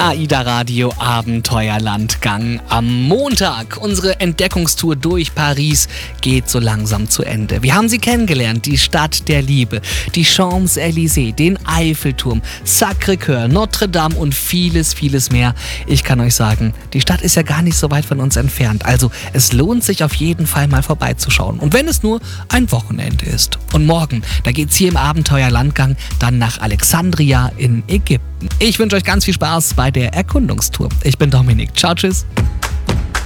AIDA Radio Abenteuerlandgang am Montag. Unsere Entdeckungstour durch Paris geht so langsam zu Ende. Wir haben sie kennengelernt, die Stadt der Liebe, die Champs-Élysées, den Eiffelturm, Sacré-Cœur, Notre Dame und vieles, vieles mehr. Ich kann euch sagen, die Stadt ist ja gar nicht so weit von uns entfernt. Also es lohnt sich auf jeden Fall mal vorbeizuschauen. Und wenn es nur ein Wochenende ist. Und morgen, da geht's hier im Abenteuerlandgang dann nach Alexandria in Ägypten. Ich wünsche euch ganz viel Spaß bei der Erkundungstour. Ich bin Dominik. Ciao, tschüss.